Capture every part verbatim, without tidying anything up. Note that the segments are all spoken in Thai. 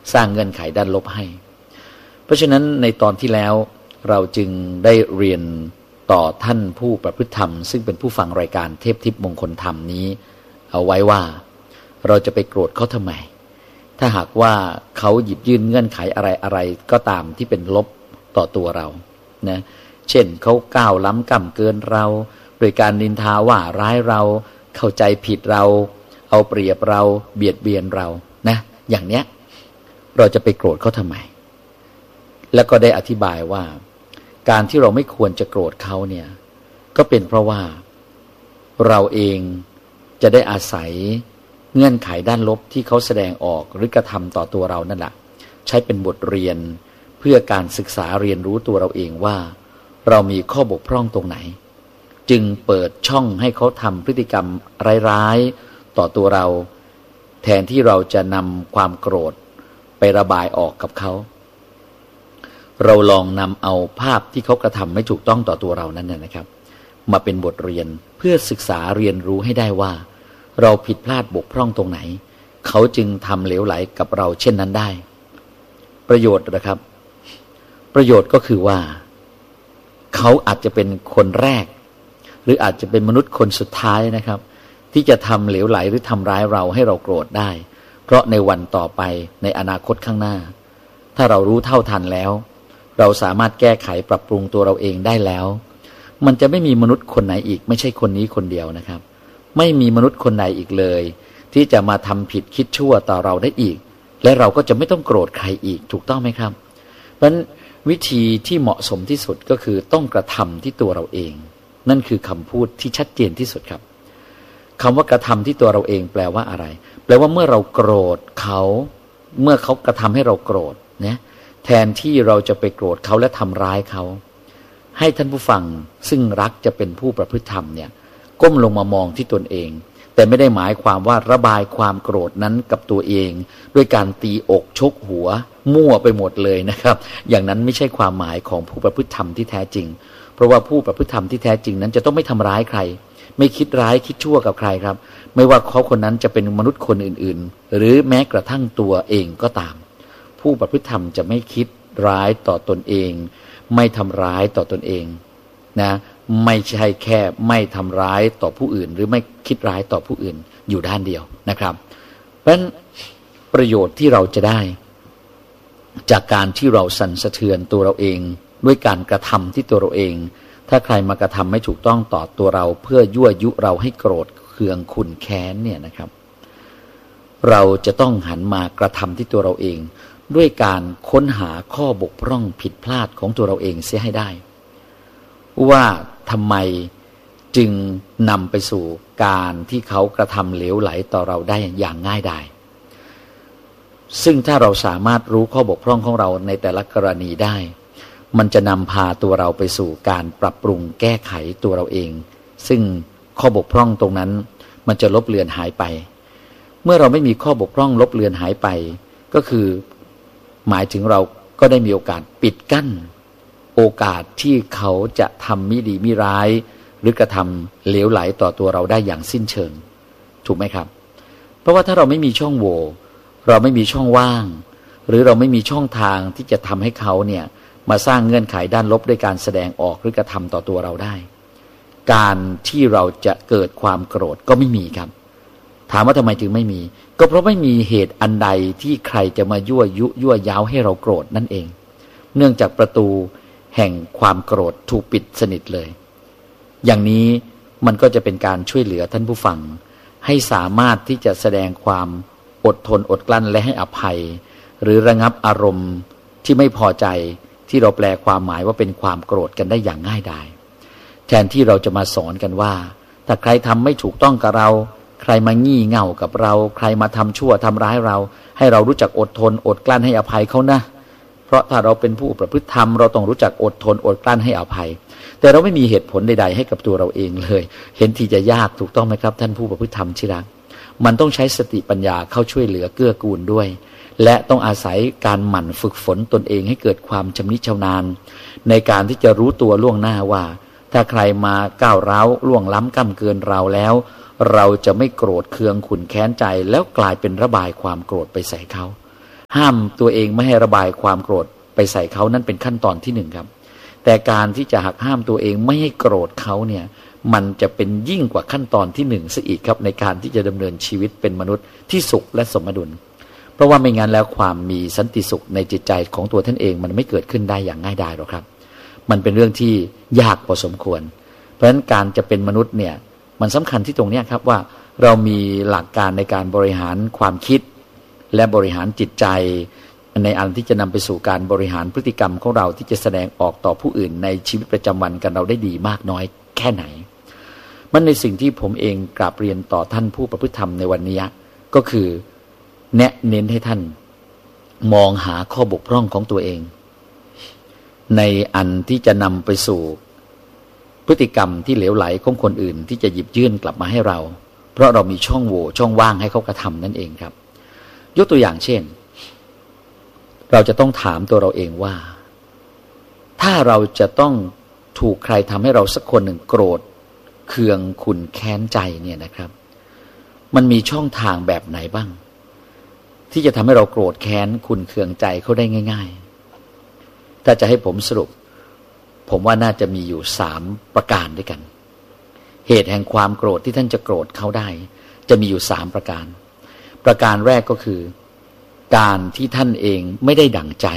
สร้างเงื่อนไขด้านลบให้เพราะฉะนั้นในตอนที่แล้วเราจึงได้เรียนต่อท่านผู้ประพฤติธรรมซึ่งเป็นผู้ฟังรายการเทพทิพย์มงคลธรรมนี้เอาไว้ว่าเราจะไปโกรธเขาทำไมถ้าหากว่าเขาหยิบยื่นเงื่อนไขอะไรอะไรก็ตามที่เป็นลบต่อตัวเรานะเช่นเขาก้าวล้ำก้ำเกินเราโดยการนินทาว่าร้ายเราเข้าใจผิดเราเอาเปรียบเราเบียดเบียนเรานะอย่างเนี้ยเราจะไปโกรธเขาทำไมแล้วก็ได้อธิบายว่าการที่เราไม่ควรจะโกรธเขาเนี่ยก็เป็นเพราะว่าเราเองจะได้อาศัยเงื่อนไขด้านลบที่เขาแสดงออกหรือกระทำต่อตัวเรานั่นแหละใช้เป็นบทเรียนเพื่อการศึกษาเรียนรู้ตัวเราเองว่าเรามีข้อบกพร่องตรงไหนจึงเปิดช่องให้เขาทำพฤติกรรมร้ายๆต่อตัวเราแทนที่เราจะนำความโกรธไประบายออกกับเขาเราลองนำเอาภาพที่เขากระทำไม่ถูกต้องต่อตัวเรานั้นนะครับมาเป็นบทเรียนเพื่อศึกษาเรียนรู้ให้ได้ว่าเราผิดพลาดบกพร่องตรงไหนเขาจึงทำเหลวไหลกับเราเช่นนั้นได้ประโยชน์นะครับประโยชน์ก็คือว่าเขาอาจจะเป็นคนแรกหรืออาจจะเป็นมนุษย์คนสุดท้ายนะครับที่จะทำเหลวไหลหรือทำร้ายเราให้เราโกรธได้เพราะในวันต่อไปในอนาคตข้างหน้าถ้าเรารู้เท่าทันแล้วเราสามารถแก้ไขปรับปรุงตัวเราเองได้แล้วมันจะไม่มีมนุษย์คนไหนอีกไม่ใช่คนนี้คนเดียวนะครับไม่มีมนุษย์คนไหนอีกเลยที่จะมาทำผิดคิดชั่วต่อเราได้อีกและเราก็จะไม่ต้องโกรธใครอีกถูกต้องไหมครับเพราะฉะนั้นวิธีที่เหมาะสมที่สุดก็คือต้องกระทำที่ตัวเราเองนั่นคือคำพูดที่ชัดเจนที่สุดครับคำว่ากระทำที่ตัวเราเองแปลว่าอะไรแปลว่าเมื่อเราโกรธเขาเมื่อเขากระทำให้เราโกรธเนี่ยแทนที่เราจะไปโกรธเขาและทำร้ายเขาให้ท่านผู้ฟังซึ่งรักจะเป็นผู้ประพฤติธรรมเนี่ยก้มลงมามองที่ตนเองแต่ไม่ได้หมายความว่าระบายความโกรธนั้นกับตัวเองด้วยการตีอกชกหัวมั่วไปหมดเลยนะครับอย่างนั้นไม่ใช่ความหมายของผู้ประพฤติธรรมที่แท้จริงเพราะว่าผู้ประพฤติธรรมที่แท้จริงนั้นจะต้องไม่ทำร้ายใครไม่คิดร้ายคิดชั่วกับใครครับไม่ว่าเขาคนนั้นจะเป็นมนุษย์คนอื่นๆหรือแม้กระทั่งตัวเองก็ตามผู้ประพฤติธรรมจะไม่คิดร้ายต่อตนเองไม่ทำร้ายต่อตนเองนะไม่ใช่แค่ไม่ทำร้ายต่อผู้อื่นหรือไม่คิดร้ายต่อผู้อื่นอยู่ด้านเดียวนะครับเพราะฉะนั้นประโยชน์ที่เราจะได้จากการที่เราสั่นสะเทือนตัวเราเองด้วยการกระทำที่ตัวเราเองถ้าใครมากระทำไม่ถูกต้องต่อตัวเราเพื่อยั่วยุเราให้โกรธเคืองขุ่นแค้นเนี่ยนะครับเราจะต้องหันมากระทำที่ตัวเราเองด้วยการค้นหาข้อบกพร่องผิดพลาดของตัวเราเองเสียให้ได้ว่าทำไมจึงนำไปสู่การที่เขากระทำเหลวไหลต่อเราได้อย่างง่ายดายซึ่งถ้าเราสามารถรู้ข้อบกพร่องของเราในแต่ละกรณีได้มันจะนำพาตัวเราไปสู่การปรับปรุงแก้ไขตัวเราเองซึ่งข้อบกพร่องตรงนั้นมันจะลบเลือนหายไปเมื่อเราไม่มีข้อบกพร่องลบเลือนหายไปก็คือหมายถึงเราก็ได้มีโอกาสปิดกั้นโอกาสที่เขาจะทำมิดีมิร้ายหรือกระทำเหลวไหลต่อตัวเราได้อย่างสิ้นเชิงถูกไหมครับเพราะว่าถ้าเราไม่มีช่องโหว่เราไม่มีช่องว่างหรือเราไม่มีช่องทางที่จะทำให้เขาเนี่ยมาสร้างเงื่อนไขด้านลบด้วยการแสดงออกหรือกระทำต่อตัวเราได้การที่เราจะเกิดความโกรธก็ไม่มีครับถามว่าทำไมจึงไม่มีก็เพราะไม่มีเหตุอันใดที่ใครจะมายั่วยุยั่วย้าวให้เราโกรธนั่นเองเนื่องจากประตูแห่งความโกรธถูกปิดสนิทเลยอย่างนี้มันก็จะเป็นการช่วยเหลือท่านผู้ฟังให้สามารถที่จะแสดงความอดทนอดกลั้นและให้อภัยหรือระงับอารมณ์ที่ไม่พอใจที่เราแปลความหมายว่าเป็นความโกรธกันได้อย่างง่ายดายแทนที่เราจะมาสอนกันว่าถ้าใครทำไม่ถูกต้องกับเราใครมางี่เง่ากับเราใครมาทำชั่วทำร้ายเราให้เรารู้จักอดทนอดกลั้นให้อภัยเขานะเพราะถ้าเราเป็นผู้ประพฤติธรรมเราต้องรู้จักอดทนอดกลั้นให้อภัยแต่เราไม่มีเหตุผลใดๆให้กับตัวเราเองเลยเห็นทีจะยากถูกต้องไหมครับท่านผู้ประพฤติธรรมที่รักมันต้องใช้สติปัญญาเข้าช่วยเหลือเกื้อกูลด้วยและต้องอาศัยการหมั่นฝึกฝนตนเองให้เกิดความชำนิชำนาญในการที่จะรู้ตัวล่วงหน้าว่าถ้าใครมาก้าวร้าวล่วงล้ำก้ำเกินเราแล้วเราจะไม่โกรธเคืองขุ่นแค้นใจแล้วกลายเป็นระบายความโกรธไปใส่เขาห้ามตัวเองไม่ให้ระบายความโกรธไปใส่เขานั่นเป็นขั้นตอนที่หนึ่งครับแต่การที่จะหักห้ามตัวเองไม่ให้โกรธเขาเนี่ยมันจะเป็นยิ่งกว่าขั้นตอนที่หนึ่งซะอีกครับในการที่จะดำเนินชีวิตเป็นมนุษย์ที่สุขและสมดุลเพราะว่าไม่งั้นแล้วความมีสันติสุขในจิตใจของตัวท่านเองมันไม่เกิดขึ้นได้อย่างง่ายดายหรอกครับมันเป็นเรื่องที่ยากพอสมควรเพราะฉะนั้นการจะเป็นมนุษย์เนี่ยมันสำคัญที่ตรงนี้ครับว่าเรามีหลักการในการบริหารความคิดและบริหารจิตใจในอันที่จะนำไปสู่การบริหารพฤติกรรมของเราที่จะแสดงออกต่อผู้อื่นในชีวิตประจำวันกันเราได้ดีมากน้อยแค่ไหนมันในสิ่งที่ผมเองกราบเรียนต่อท่านผู้ประพฤติธรรมในวันนี้ก็คือแนะเน้นให้ท่านมองหาข้อบกพร่องของตัวเองในอันที่จะนำไปสู่พฤติกรรมที่เหลวไหลของคนอื่นที่จะหยิบยื่นกลับมาให้เราเพราะเรามีช่องโหว่ช่องว่างให้เขากระทำนั่นเองครับยกตัวอย่างเช่นเราจะต้องถามตัวเราเองว่าถ้าเราจะต้องถูกใครทำให้เราสักคนหนึ่งโกรธเคืองขุ่นแค้นใจเนี่ยนะครับมันมีช่องทางแบบไหนบ้างที่จะทำให้เราโกรธแค้นขุ่นเคืองใจเขาได้ง่ายๆถ้าจะให้ผมสรุปผมว่าน่าจะมีอยู่สามประการด้วยกันเหตุแห่งความโกรธที่ท่านจะโกรธเขาได้จะมีอยู่สามประการประการแรกก็คือการที่ท่านเองไม่ได้ดั่งใจ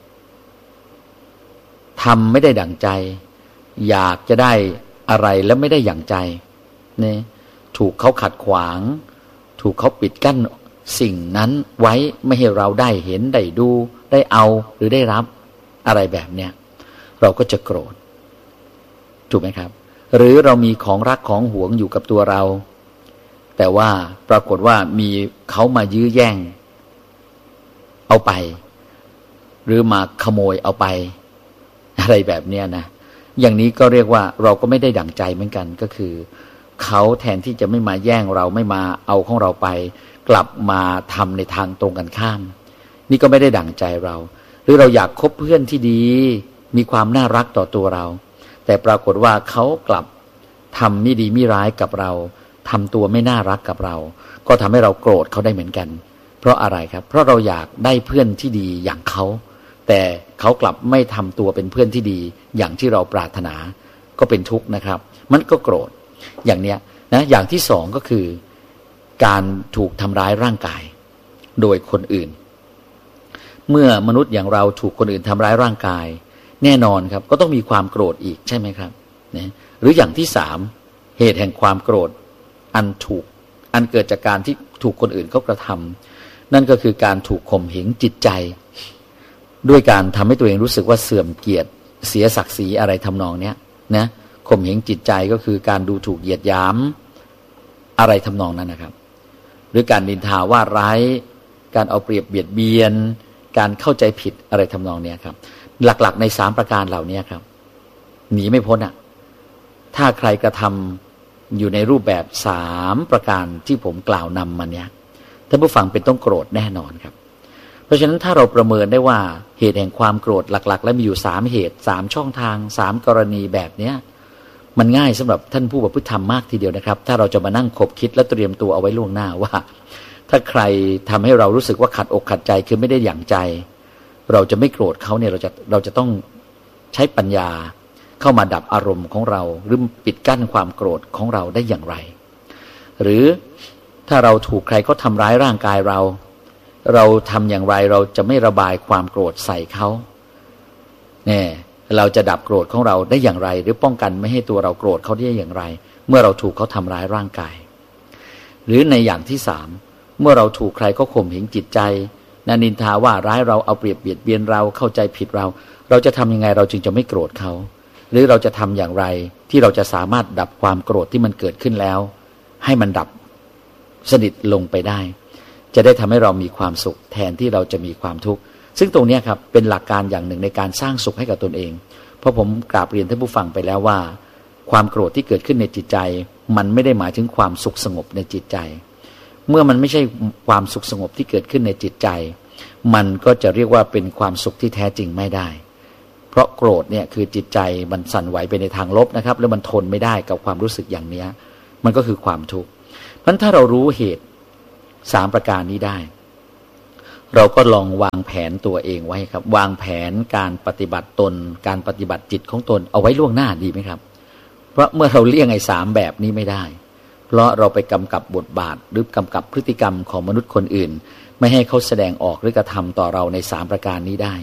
ทำไม่ได้ดั่งใจอยากจะได้อะไรแล้วไม่ได้อย่างใจเนี่ยถูกเขาขัดขวางถูกเขาปิดกั้นสิ่งนั้นไว้ไม่ให้เราได้เห็นได้ดูได้เอาหรือได้รับอะไรแบบเนี้ยเราก็จะโกรธถูกไหมครับหรือเรามีของรักของหวงอยู่กับตัวเราแต่ว่าปรากฏว่ามีเขามายื้อแย่งเอาไปหรือมาขโมยเอาไปอะไรแบบเนี้ยนะอย่างนี้ก็เรียกว่าเราก็ไม่ได้ดั่งใจเหมือนกันก็คือเขาแทนที่จะไม่มาแย่งเราไม่มาเอาของเราไปกลับมาทำในทางตรงกันข้ามนี่ก็ไม่ได้ดั่งใจเราหรือเราอยากคบเพื่อนที่ดีมีความน่ารักต่อตัวเราแต่ปรากฏว่าเขากลับทำไม่ดีไม่ร้ายกับเราทำตัวไม่น่ารักกับเราก็ทำให้เราโกรธเขาได้เหมือนกันเพราะอะไรครับเพราะเราอยากได้เพื่อนที่ดีอย่างเขาแต่เขากลับไม่ทำตัวเป็นเพื่อนที่ดีอย่างที่เราปรารถนาก็เป็นทุกข์นะครับมันก็โกรธอย่างเนี้ยนะอย่างที่สองก็คือการถูกทำร้ายร่างกายโดยคนอื่นเมื่อมนุษย์อย่างเราถูกคนอื่นทำร้ายร่างกายแน่นอนครับก็ต้องมีความโกรธอีกใช่ไหมครับนะหรืออย่างที่สามเหตุแห่งความโกรธอันถูกอันเกิดจากการที่ถูกคนอื่นเขากระทำนั่นก็คือการถูกข่มเหงจิตใจด้วยการทำให้ตัวเองรู้สึกว่าเสื่อมเกียรติเสียศักดิ์ศรีอะไรทำนองเนี้ยนะข่มเหงจิตใจก็คือการดูถูกเหยียดหยามอะไรทำนองนั้นนะครับหรือการนินทาว่าร้ายการเอาเปรียบเบียดเบียนการเข้าใจผิดอะไรทำนองเนี้ยครับหลักๆในสามประการเหล่านี้ครับหนีไม่พ้นอ่ะถ้าใครกระทำอยู่ในรูปแบบสามประการที่ผมกล่าวนำมาเนี้ยท่านผู้ฟังเป็นต้องโกรธแน่นอนครับเพราะฉะนั้นถ้าเราประเมินได้ว่าเหตุแห่งความโกรธหลักๆและมีอยู่สามเหตุสามช่องทางสามกรณีแบบเนี้ยมันง่ายสำหรับท่านผู้ประพฤติธรรมมากทีเดียวนะครับถ้าเราจะมานั่งคบคิดและเตรียมตัวเอาไว้ล่วงหน้าว่าถ้าใครทำให้เรารู้สึกว่าขัดอกขัดใจคือไม่ได้อย่างใจเราจะไม่โกรธเขาเนี่ยเราจะเราจะต้องใช้ปัญญาเข้ามาดับอารมณ์ของเราหรือปิดกั้นความโกรธของเราได้อย่างไรหรือถ้าเราถูกใครเขาทำร้ายร่างกายเราเราทำอย่างไรเราจะไม่ระบายความโกรธใส่เขาเนี่ยเราจะดับโกรธของเราได้อย่างไรหรือป้องกันไม่ให้ตัวเราโกรธเขาได้อย่างไรเมื่อเราถูกเขาทำร้ายร่างกายหรือในอย่างที่สามเมื่อเราถูกใครก็ข่มเหงจิตใจนานินทาว่าร้ายเราเอาเปรียบเบียดเบียนเราเข้าใจผิดเราเราจะทำยังไงเราจึงจะไม่โกรธเขาหรือเราจะทำอย่างไรที่เราจะสามารถดับความโกรธที่มันเกิดขึ้นแล้วให้มันดับสนิทลงไปได้จะได้ทำให้เรามีความสุขแทนที่เราจะมีความทุกข์ซึ่งตรงนี้ครับเป็นหลักการอย่างหนึ่งในการสร้างสุขให้กับตนเองเพราะผมกราบเรียนท่านผู้ฟังไปแล้วว่าความโกรธที่เกิดขึ้นในจิตใจมันไม่ได้หมายถึงความสุขสงบในจิตใจเมื่อมันไม่ใช่ความสุขสงบที่เกิดขึ้นในจิตใจมันก็จะเรียกว่าเป็นความสุขที่แท้จริงไม่ได้เพราะโกรธเนี่ยคือจิตใจมันสั่นไหวไปในทางลบนะครับแล้วมันทนไม่ได้กับความรู้สึกอย่างนี้มันก็คือความทุกข์เพราะฉะนั้นถ้าเรารู้เหตุสามประการนี้ได้เราก็ลองวางแผนตัวเองไว้ครับวางแผนการปฏิบัติตนการปฏิบัติจิตของตนเอาไว้ล่วงหน้าดีไหมครับเพราะเมื่อเราเลี่ยงไอ้สามแบบนี้ไม่ได้เพราะเราไปกำกับบทบาทหรือกำกับพฤติกรรมของมนุษย์คนอื่นไม่ให้เขาแสดงออกหรือกระทำต่อเราในสามประการนี้ได้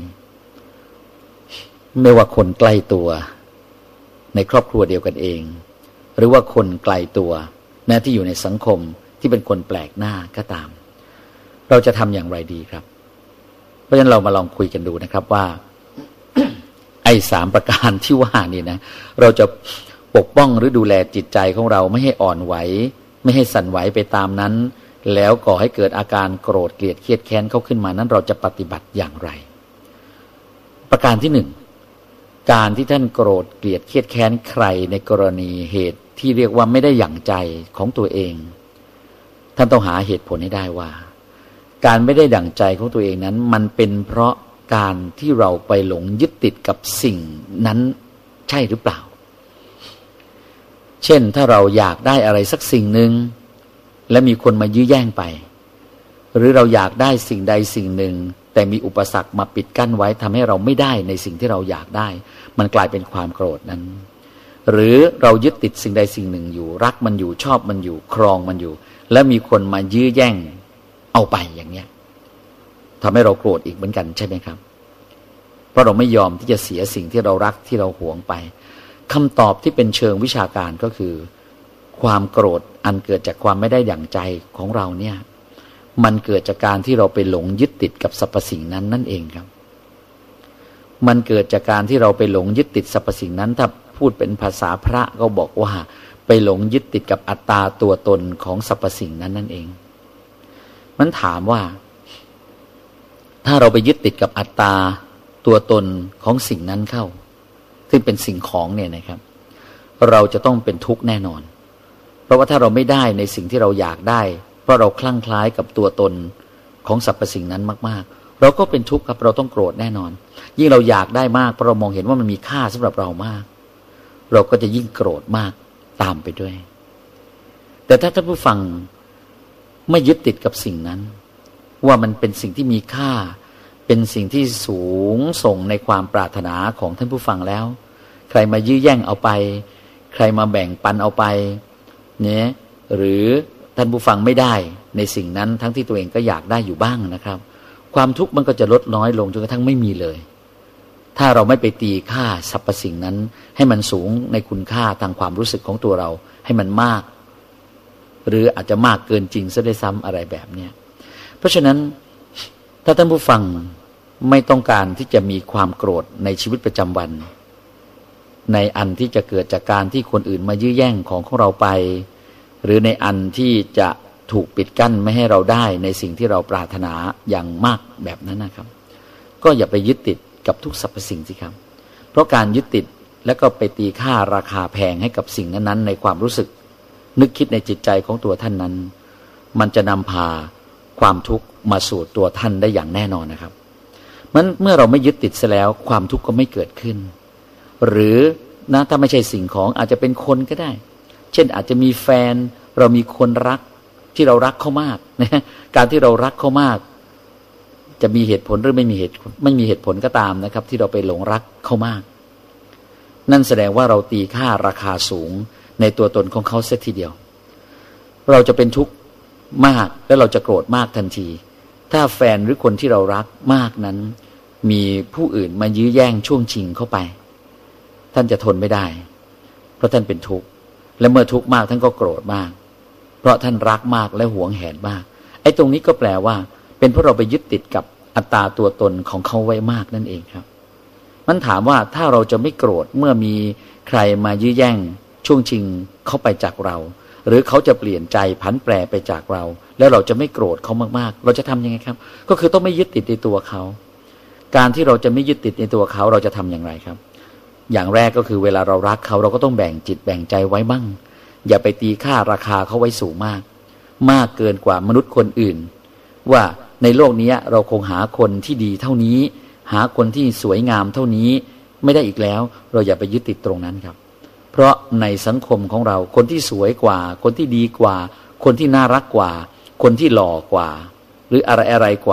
ไม่ว่าคนใกล้ตัวในครอบครัวเดียวกันเองหรือว่าคนไกลตัวแม้ที่อยู่ในสังคมที่เป็นคนแปลกหน้าก็ตามเราจะทำอย่างไรดีครับเพราะฉะนั้นเรามาลองคุยกันดูนะครับว่า ไอ้สามประการที่ว่านี่นะเราจะปกป้องหรือดูแลจิตใจของเราไม่ให้อ่อนไหวไม่ให้สั่นไหวไปตามนั้นแล้วก่อให้เกิดอาการโกรธเกลียดเครียดแค้นเข้าขึ้นมานั้นเราจะปฏิบัติอย่างไรประการที่หนึ่งการที่ท่านโกรธเกลียดเครียดแค้นใครในกรณีเหตุที่เรียกว่าไม่ได้หยั่งใจของตัวเองท่านต้องหาเหตุผลให้ได้ว่าการไม่ได้ดั่งใจของตัวเองนั้นมันเป็นเพราะการที่เราไปหลงยึดติดกับสิ่งนั้นใช่หรือเปล่าเช่นถ้าเราอยากได้อะไรสักสิ่งหนึ่งและมีคนมายื้อแย่งไปหรือเราอยากได้สิ่งใดสิ่งหนึ่งแต่มีอุปสรรคมาปิดกั้นไว้ทำให้เราไม่ได้ในสิ่งที่เราอยากได้มันกลายเป็นความโกรธนั้นหรือเรายึดติดสิ่งใดสิ่งหนึ่งอยู่รักมันอยู่ชอบมันอยู่ครองมันอยู่แล้วมีคนมายื้อแย่งเอาไปอย่างเนี้ยทำให้เราโกรธอีกเหมือนกันใช่ไหมครับเพราะเราไม่ยอมที่จะเสียสิ่งที่เรารักที่เราหวงไปคำตอบที่เป็นเชิงวิชาการก็คือความโกรธอันเกิดจากความไม่ได้ดั่งใจของเราเนี่ยมันเกิดจากการที่เราไปหลงยึดติดกับสรรพสิ่งนั้นนั่นเองครับมันเกิดจากการที่เราไปหลงยึดติดสรรพสิ่งนั้นถ้าพูดเป็นภาษาพระก็บอกว่าไปหลงยึดติดกับอัตตาตัวตนของสรรพสิ่งนั้นนั่นเองมันถามว่าถ้าเราไปยึดติดกับอัตตาตัวตนของสิ่งนั้นเข้าซึ่งเป็นสิ่งของเนี่ยนะครับเราจะต้องเป็นทุกข์แน่นอนเพราะว่าถ้าเราไม่ได้ในสิ่งที่เราอยากได้เพราะเราคลั่งคล้ายกับตัวตนของสรรพสิ่งนั้นมากๆเราก็เป็นทุกข์ครับเราต้องโกรธแน่นอนยิ่งเราอยากได้มากเพราะเรามองเห็นว่ามันมีค่าสำหรับเรามากเราก็จะยิ่งโกรธมากตามไปด้วยแต่ถ้าท่านผู้ฟังไม่ยึดติดกับสิ่งนั้นว่ามันเป็นสิ่งที่มีค่าเป็นสิ่งที่สูงส่งในความปรารถนาของท่านผู้ฟังแล้วใครมายื้อแย่งเอาไปใครมาแบ่งปันเอาไปเนี่ยหรือท่านผู้ฟังไม่ได้ในสิ่งนั้นทั้งที่ตัวเองก็อยากได้อยู่บ้างนะครับความทุกข์มันก็จะลดน้อยลงจนกระทั่งไม่มีเลยถ้าเราไม่ไปตีค่าสรรพสิ่งนั้นให้มันสูงในคุณค่าทางความรู้สึกของตัวเราให้มันมากหรืออาจจะมากเกินจริงซะด้วยซ้ำอะไรแบบนี้เพราะฉะนั้นถ้าท่านผู้ฟังไม่ต้องการที่จะมีความโกรธในชีวิตประจำวันในอันที่จะเกิดจากการที่คนอื่นมายื้อแย่งของของเราไปหรือในอันที่จะถูกปิดกั้นไม่ให้เราได้ในสิ่งที่เราปรารถนาอย่างมากแบบนั้นนะครับก็อย่าไปยึดติดกับทุกสรรพสิ่งสิครับเพราะการยึดติดแล้วก็ไปตีค่าราคาแพงให้กับสิ่งนั้นๆในความรู้สึกนึกคิดในจิตใจของตัวท่านนั้นมันจะนำพาความทุกข์มาสู่ตัวท่านได้อย่างแน่นอนนะครับมันเมื่อเราไม่ยึดติดซะแล้วความทุกข์ก็ไม่เกิดขึ้นหรือนะถ้าไม่ใช่สิ่งของอาจจะเป็นคนก็ได้เช่นอาจจะมีแฟนเรามีคนรักที่เรารักเขามากนะการที่เรารักเขามากจะมีเหตุผลหรือไม่มีเหตุไม่มีเหตุผลก็ตามนะครับที่เราไปหลงรักเขามากนั่นแสดงว่าเราตีค่าราคาสูงในตัวตนของเขาเสียทีเดียวเราจะเป็นทุกข์มากและเราจะโกรธมากทันทีถ้าแฟนหรือคนที่เรารักมากนั้นมีผู้อื่นมายื้อแย่งช่วงชิงเข้าไปท่านจะทนไม่ได้เพราะท่านเป็นทุกข์และเมื่อทุกข์มากท่านก็โกรธมากเพราะท่านรักมากและหวงแหนมากไอ้ตรงนี้ก็แปลว่าเป็นเพราะเราไปยึดติดกับอัตตาตัวตนของเขาไว้มากนั่นเองครับมันถามว่าถ้าเราจะไม่โกรธเมื่อมีใครมายื้อแย่งช่วงชิงเข้าไปจากเราหรือเขาจะเปลี่ยนใจผันแปรไปจากเราแล้วเราจะไม่โกรธเขามากๆเราจะทำยังไงครับก็คือต้องไม่ยึดติดในตัวเขาการที่เราจะไม่ยึดติดในตัวเขาเราจะทำอย่างไรครับอย่างแรกก็คือเวลาเรารักเขาเราก็ต้องแบ่งจิตแบ่งใจไว้บ้างอย่าไปตีค่าราคาเขาไว้สูงมากมากเกินกว่ามนุษย์คนอื่นว่าในโลกนี้เราคงหาคนที่ดีเท่านี้หาคนที่สวยงามเท่านี้ไม่ได้อีกแล้วเราอย่าไปยึดติดตรงนั้นครับเพราะในสังคมของเราคนที่สวยกว่าคนที่ดีกว่าคนที่น่ารักกว่าคนที่หล่อกว่าหรืออะไรอะไรกว่า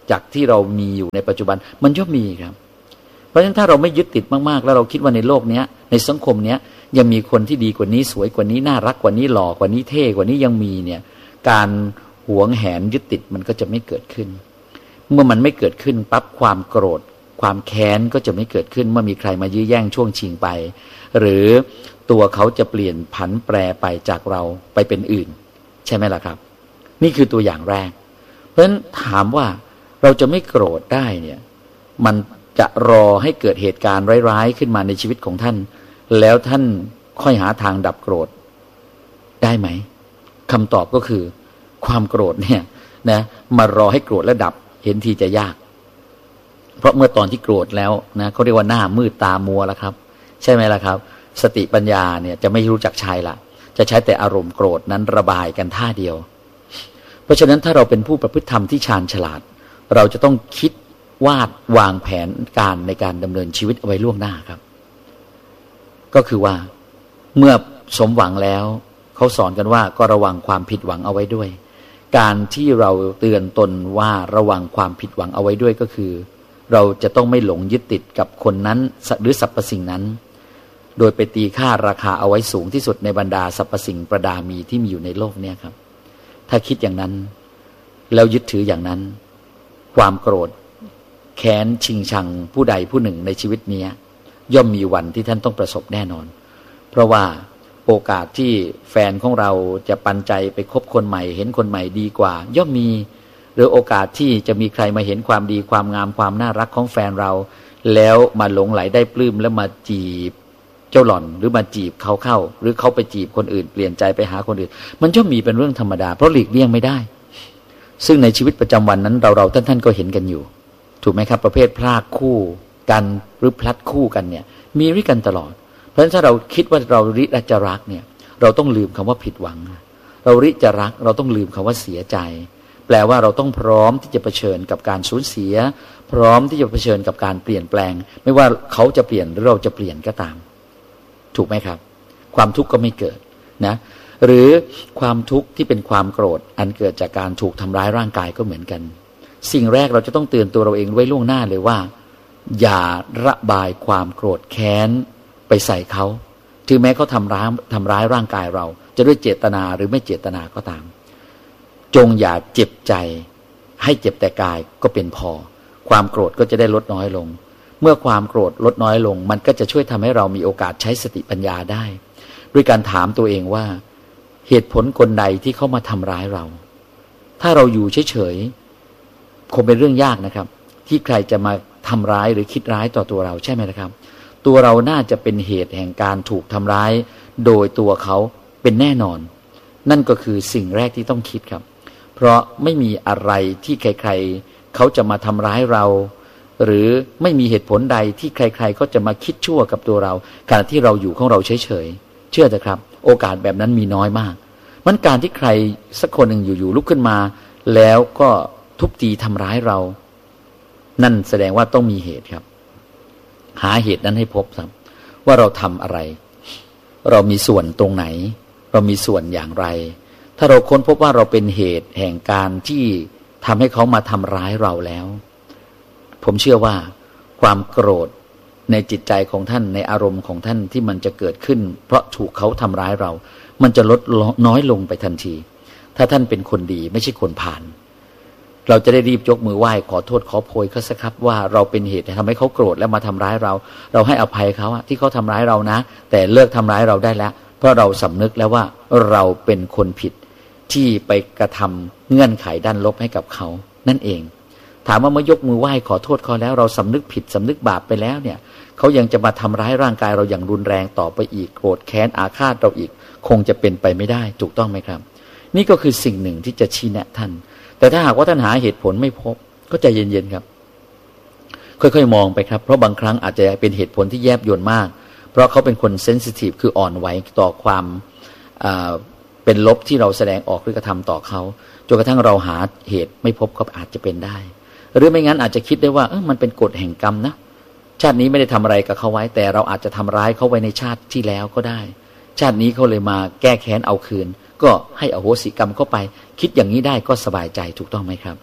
จากที่เรามีอยู่ในปัจจุบันมันย่อมมีครับเพราะฉะนั้นถ้าเราไม่ยึดติดมากๆแล้วเราคิดว่าในโลกนี้ในสังคมนี้ยังมีคนที่ดีกว่านี้สวยกว่านี้น่ารักกว่านี้หล่อกว่านี้เท่กว่านี้ยังมีเนี่ยการหวงแหนยึดติดมันก็จะไม่เกิดขึ้นเมื่อมันไม่เกิดขึ้นปั๊บความโกรธความแค้นก็จะไม่เกิดขึ้นเมื่อมีใครมายื้อแย่งช่วงชิงไปหรือตัวเขาจะเปลี่ยนผันแปรไปจากเราไปเป็นอื่นใช่ไหมล่ะครับนี่คือตัวอย่างแรกเพราะฉะนั้นถามว่าเราจะไม่โกรธได้เนี่ยมันจะรอให้เกิดเหตุการณ์ร้ายๆขึ้นมาในชีวิตของท่านแล้วท่านค่อยหาทางดับโกรธได้ไหมคำตอบก็คือความโกรธเนี่ยนะมารอให้โกรธแล้วดับเห็นทีจะยากเพราะเมื่อตอนที่โกรธแล้วนะเขาเรียกว่าหน้ามืดตามัวแล้วครับใช่ไหมล่ะครับสติปัญญาเนี่ยจะไม่รู้จักใช้ละจะใช้แต่อารมณ์โกรธนั้นระบายกันท่าเดียวเพราะฉะนั้นถ้าเราเป็นผู้ประพฤติธรรมที่ชาญฉลาดเราจะต้องคิดวาดวางแผนการในการดำเนินชีวิตเอาไว้ล่วงหน้าครับก็คือว่าเมื่อสมหวังแล้วเขาสอนกันว่าก็ระวังความผิดหวังเอาไว้ด้วยการที่เราเตือนตนว่าระวังความผิดหวังเอาไว้ด้วยก็คือเราจะต้องไม่หลงยึดติดกับคนนั้นหรือสรรพสิ่งนั้นโดยไปตีค่าราคาเอาไว้สูงที่สุดในบรรดาสรรพสิ่งประดามีที่มีอยู่ในโลกนี้ครับถ้าคิดอย่างนั้นแล้วยึดถืออย่างนั้นความโกรธแค้นชิงชังผู้ใดผู้หนึ่งในชีวิตนี้ย่อมมีวันที่ท่านต้องประสบแน่นอนเพราะว่าโอกาสที่แฟนของเราจะปันใจไปคบคนใหม่เห็นคนใหม่ดีกว่าย่อมมีหรือโอกาสที่จะมีใครมาเห็นความดีความงามความน่ารักของแฟนเราแล้วมาหลงไหลได้ปลื้มแล้วมาจีบเจ้าหล่อนหรือมาจีบเขาเข้าหรือเขาไปจีบคนอื่นเปลี่ยนใจไปหาคนอื่นมันย่อมมีเป็นเรื่องธรรมดาเพราะหลีกเลี่ยงไม่ได้ซึ่งในชีวิตประจำวันนั้นเราเราท่านท่านก็เห็นกันอยู่ถูกไหมครับประเภทพรากคู่กันหรือพลัดคู่กันเนี่ยมีด้วยกันตลอดเพราะฉะนั้นถ้าเราคิดว่าเราริจะรักเนี่ยเราต้องลืมคำว่าผิดหวังเราริจะรักเราต้องลืมคำว่าเสียใจแปลว่าเราต้องพร้อมที่จะเผชิญกับการสูญเสียพร้อมที่จะเผชิญกับการเปลี่ยนแปลงไม่ว่าเขาจะเปลี่ยนหรือเราจะเปลี่ยนก็ตามถูกไหมครับความทุกข์ก็ไม่เกิดนะหรือความทุกข์ที่เป็นความโกรธอันเกิดจากการถูกทำร้ายร่างกายก็เหมือนกันสิ่งแรกเราจะต้องเตือนตัวเราเองไว้ล่วงหน้าเลยว่าอย่าระบายความโกรธแค้นไปใส่เขาถึงแม้เขาทำร้ายทำร้ายร่างกายเราจะด้วยเจตนาหรือไม่เจตนาก็ตามจงอย่าเจ็บใจให้เจ็บแต่กายก็เป็นพอความโกรธก็จะได้ลดน้อยลงเมื่อความโกรธลดน้อยลงมันก็จะช่วยทำให้เรามีโอกาสใช้สติปัญญาได้ด้วยการถามตัวเองว่าเหตุผลคนใดที่เขามาทำร้ายเราถ้าเราอยู่เฉยๆคงเป็นเรื่องยากนะครับที่ใครจะมาทำร้ายหรือคิดร้ายต่อตัวเราใช่ไหมนะครับตัวเราน่าจะเป็นเหตุแห่งการถูกทำร้ายโดยตัวเขาเป็นแน่นอนนั่นก็คือสิ่งแรกที่ต้องคิดครับเพราะไม่มีอะไรที่ใครๆเขาจะมาทำร้ายเราหรือไม่มีเหตุผลใดที่ใครๆก็จะมาคิดชั่วกับตัวเราขณะที่เราอยู่ของเราเฉยๆเชื่อเถอะครับโอกาสแบบนั้นมีน้อยมากมันการที่ใครสักคนหนึ่งอยู่ๆลุกขึ้นมาแล้วก็ทุบตีทำร้ายเรานั่นแสดงว่าต้องมีเหตุครับหาเหตุนั้นให้พบครับว่าเราทำอะไรเรามีส่วนตรงไหนเรามีส่วนอย่างไรถ้าเราค้นพบว่าเราเป็นเหตุแห่งการที่ทำให้เขามาทำร้ายเราแล้วผมเชื่อว่าความโกรธในจิตใจของท่านในอารมณ์ของท่านที่มันจะเกิดขึ้นเพราะถูกเขาทำร้ายเรามันจะลดน้อยลงไปทันทีถ้าท่านเป็นคนดีไม่ใช่คนผ่านเราจะได้รีบยกมือไหว้ขอโทษขอโพยเขาสักครับว่าเราเป็นเหตุทำให้เขาโกรธแล้วมาทำร้ายเราเราให้อภัยเขาที่เขาทำร้ายเรานะแต่เลิกทำร้ายเราได้แล้วเพราะเราสำนึกแล้วว่าเราเป็นคนผิดที่ไปกระทำเงื่อนไขด้านลบให้กับเขานั่นเองถามว่าเมื่อยกมือไหว้ขอโทษเขาแล้วเราสำนึกผิดสำนึกบาปไปแล้วเนี่ยเขายังจะมาทำร้ายร่างกายเราอย่างรุนแรงต่อไปอีกโกรธแค้นอาฆาตเราอีกคงจะเป็นไปไม่ได้ถูกต้องไหมครับนี่ก็คือสิ่งหนึ่งที่จะชี้แนะท่านแต่ถ้าหากว่าท่านหาเหตุผลไม่พบก็ใจเย็นๆครับค่อยๆมองไปครับเพราะบางครั้งอาจจะเป็นเหตุผลที่แยบยลมากเพราะเขาเป็นคนเซนซิทีฟคืออ่อนไหวต่อความเป็นลบที่เราแสดงออกหรือกระทำต่อเขาจนกระทั่งเราหาเหตุไม่พบก็อาจจะเป็นได้หรือไม่งั้นอาจจะคิดได้ว่าเออมันเป็นกฎแห่งกรรมนะชาตินี้ไม่ได้ทำอะไรกับเขาไว้แต่เราอาจจะทำร้ายเขาไว้ในชาติที่แล้วก็ได้ชาตินี้เขาเลยมาแก้แค้นเอาคืนก็ให้อโหสิกรรมเข้าไปคิดอย่างนี้ได้ก็สบายใจถูกต้องไหมครับ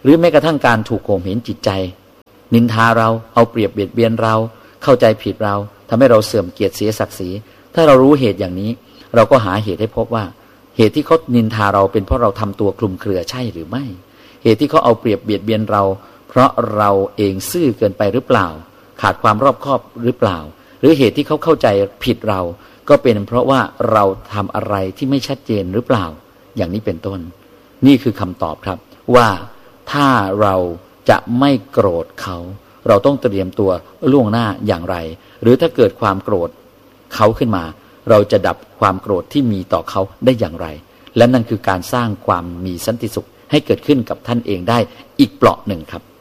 หรือแม้กระทั่งการถูกข่มเหงจิตใจนินทาเราเอาเปรียบเบียดเบียนเราเข้าใจผิดเราทำให้เราเสื่อมเกียรติเสียศักดิ์ศรีถ้าเรารู้เหตุอย่างนี้เราก็หาเหตุให้พบว่าเหตุที่เขานินทาเราเป็นเพราะเราทำตัวคลุมเครือใช่หรือไม่เหตุที่เขาเอาเปรียบเบียดเบียนเราเพราะเราเองซื่อเกินไปหรือเปล่าขาดความรอบคอบหรือเปล่าหรือเหตุที่เขาเข้าใจผิดเราก็เป็นเพราะว่าเราทำอะไรที่ไม่ชัดเจนหรือเปล่าอย่างนี้เป็นต้นนี่คือคำตอบครับว่าถ้าเราจะไม่โกรธเขาเราต้องเตรียมตัวล่วงหน้าอย่างไรหรือถ้าเกิดความโกรธเขาขึ้นมาเราจะดับความโกรธที่มีต่อเขาได้อย่างไรและนั่นคือการสร้างความมีสันติสุขให้เกิดขึ้นกับท่านเองได้อีกเปราะหนึ่งครับ